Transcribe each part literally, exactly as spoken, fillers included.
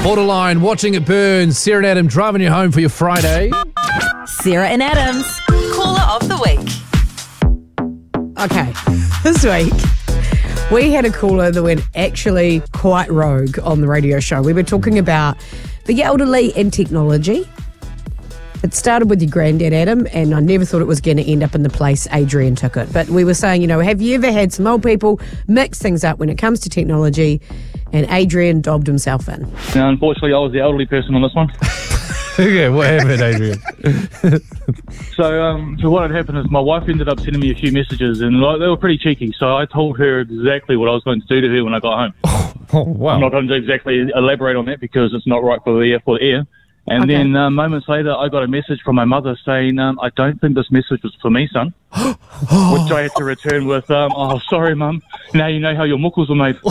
Borderline, watching it burn. Sarah and Adam driving you home for your Friday. Sarah and Adam's Caller of the Week. Okay, this week we had a caller that went actually quite rogue on the radio show. We were talking about the elderly and technology. It started with your granddad, Adam, and I never thought it was going to end up in the place Adrian took it. But we were saying, you know, have you ever had some old people mix things up when it comes to technology? And Adrian dobbed himself in. Now, unfortunately, I was the elderly person on this one. Okay, what happened, Adrian? So, um, so what had happened is my wife ended up sending me a few messages, and like, they were pretty cheeky. So I told her exactly what I was going to do to her when I got home. Oh, wow. I'm not going to exactly elaborate on that because it's not right for the for the air. And Okay. then uh, moments later, I got a message from my mother saying, um, "I don't think this message was for me, son." Which I had to return with, um, "Oh, sorry, Mum. Now you know how your muckles are made."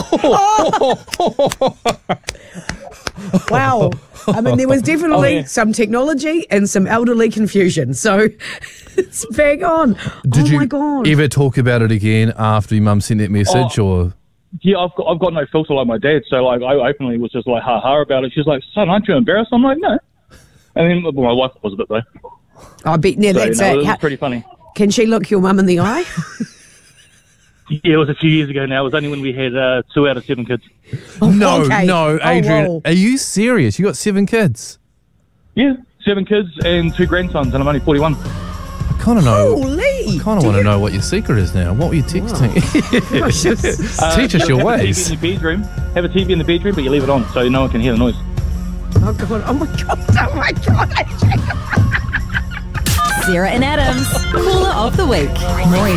Wow. I mean, there was definitely Oh, yeah. some technology and some elderly confusion. So it's bang on. Did oh, you my God. ever talk about it again after your mum sent that message? Oh. Or Yeah, I've got, I've got no filter like my dad, so like I openly was just like ha ha about it. She's like, "Son, aren't you embarrassed?" I'm like, "No." And then well, my wife was a bit though. I bet, yeah, So, that's no, it. it was How- pretty funny. Can she look your mum in the eye? Yeah, it was a few years ago now. It was only when we had uh, two out of seven kids. no, okay. no, Oh, Adrian, whoa. are you serious? You got seven kids? Yeah, seven kids and two grandsons, and I'm only forty-one. I kind of know. Holy. Kind of want to know what your secret is now. What were you texting? Uh, Teach us your have ways. A T V in the bedroom. Have a T V in the bedroom, but you leave it on so no one can hear the noise. Oh, God. Oh, my God. Oh, my God. Sarah and Adam's Caller of the Week. More